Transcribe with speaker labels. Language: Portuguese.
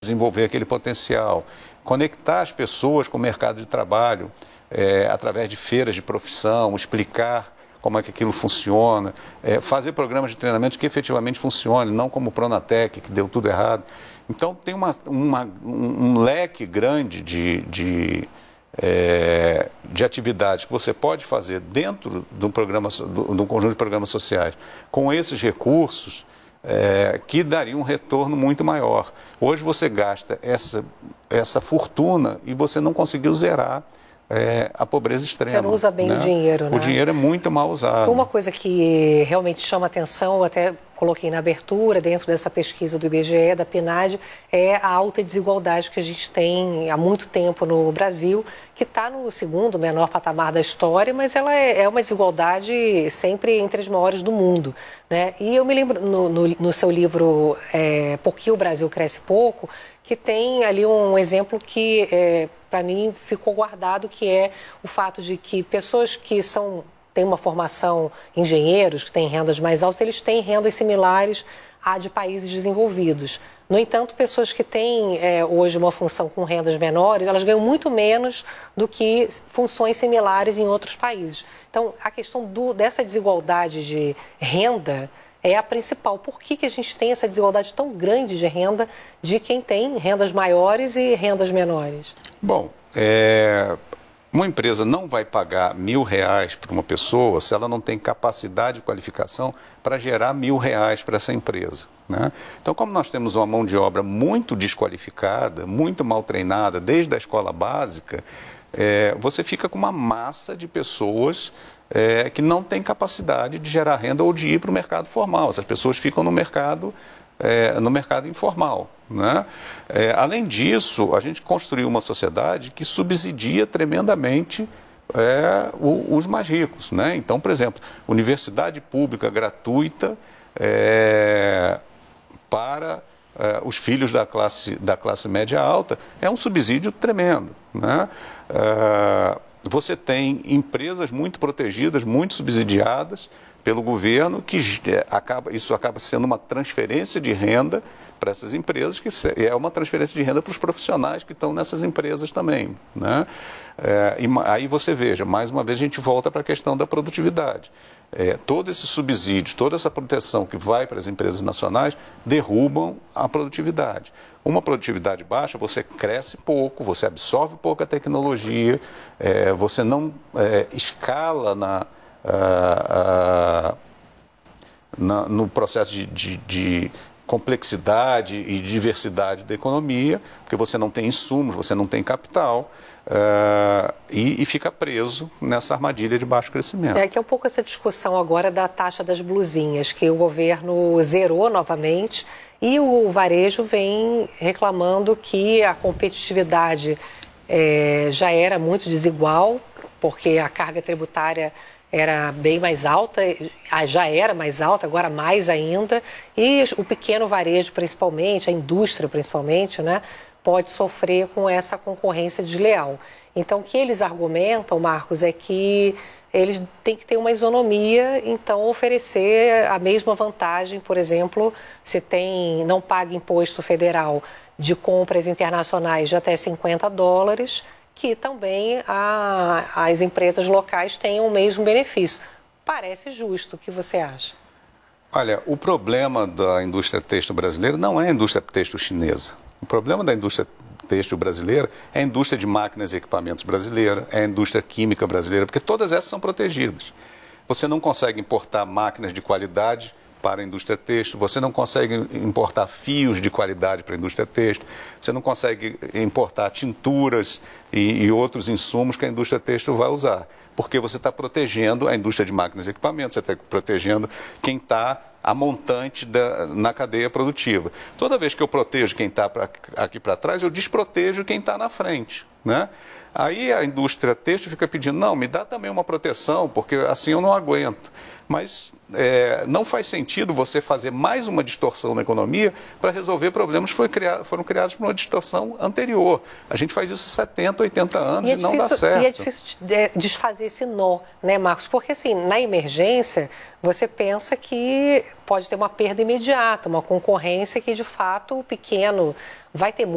Speaker 1: desenvolver aquele potencial, conectar as pessoas com o mercado de trabalho, através de feiras de profissão, explicar como é que aquilo funciona, fazer programas de treinamento que efetivamente funcionem, não como o Pronatec, que deu tudo errado. Então, tem um leque grande de atividades que você pode fazer dentro de um conjunto de programas sociais com esses recursos que daria um retorno muito maior. Hoje você gasta essa fortuna e você não conseguiu zerar a pobreza extrema.
Speaker 2: Você não usa bem, né, o dinheiro, né?
Speaker 1: O dinheiro é muito mal usado.
Speaker 2: Uma coisa que realmente chama atenção, eu até coloquei na abertura, dentro dessa pesquisa do IBGE, da PNAD, é a alta desigualdade que a gente tem há muito tempo no Brasil, que está no segundo menor patamar da história, mas ela é uma desigualdade sempre entre as maiores do mundo, né? E eu me lembro, no seu livro Por que o Brasil Cresce Pouco, que tem ali um exemplo que, para mim, ficou guardado, que é o fato de que pessoas que têm uma formação, engenheiros, que têm rendas mais altas, eles têm rendas similares à de países desenvolvidos. No entanto, pessoas que têm hoje uma função com rendas menores, elas ganham muito menos do que funções similares em outros países. Então, a questão dessa desigualdade de renda é a principal. Por que a gente tem essa desigualdade tão grande de renda de quem tem rendas maiores e rendas menores?
Speaker 1: Bom, uma empresa não vai pagar R$1.000 para uma pessoa se ela não tem capacidade e qualificação para gerar R$1.000 para essa empresa, né? Então, como nós temos uma mão de obra muito desqualificada, muito mal treinada, desde a escola básica, você fica com uma massa de pessoas que não tem capacidade de gerar renda ou de ir para o mercado formal. Essas pessoas ficam no mercado informal, né? Além disso, a gente construiu uma sociedade que subsidia tremendamente os mais ricos, né? Então, por exemplo, universidade pública gratuita para os filhos da classe média alta é um subsídio tremendo, né? Você tem empresas muito protegidas, muito subsidiadas pelo governo, que isso acaba sendo uma transferência de renda para essas empresas, que é uma transferência de renda para os profissionais que estão nessas empresas também, né? E aí você veja, mais uma vez a gente volta para a questão da produtividade. Todo esse subsídio, toda essa proteção que vai para as empresas nacionais derrubam a produtividade. Uma produtividade baixa, você cresce pouco, você absorve pouca tecnologia, você não escala no processo de complexidade e diversidade da economia, porque você não tem insumos, você não tem capital, e fica preso nessa armadilha de baixo crescimento.
Speaker 2: Que é um pouco essa discussão agora da taxa das blusinhas, que o governo zerou novamente, e o varejo vem reclamando que a competitividade já era muito desigual, porque a carga tributária era bem mais alta, já era mais alta, agora mais ainda, e o pequeno varejo principalmente, a indústria principalmente, né, pode sofrer com essa concorrência desleal. Então, o que eles argumentam, Marcos, é que eles têm que ter uma isonomia, então oferecer a mesma vantagem, por exemplo, se não paga imposto federal de compras internacionais de até $50, que também as empresas locais tenham o mesmo benefício. Parece justo, o que você acha?
Speaker 1: Olha, o problema da indústria têxtil brasileira não é a indústria têxtil chinesa. O problema da indústria têxtil brasileira é a indústria de máquinas e equipamentos brasileira, é a indústria química brasileira, porque todas essas são protegidas. Você não consegue importar máquinas de qualidade para a indústria têxtil, você não consegue importar fios de qualidade para a indústria têxtil, você não consegue importar tinturas e outros insumos que a indústria têxtil vai usar, porque você está protegendo a indústria de máquinas e equipamentos, você está protegendo quem está a montante na cadeia produtiva. Toda vez que eu protejo quem está aqui para trás, eu desprotejo quem está na frente, né? Aí a indústria têxtil fica pedindo, não, me dá também uma proteção, porque assim eu não aguento. Mas não faz sentido você fazer mais uma distorção na economia para resolver problemas que foram criados por uma distorção anterior. A gente faz isso há 70, 80 anos e não dá certo.
Speaker 2: E é difícil desfazer esse nó, né, Marcos? Porque, assim, na emergência, você pensa que pode ter uma perda imediata, uma concorrência que, de fato, o pequeno vai ter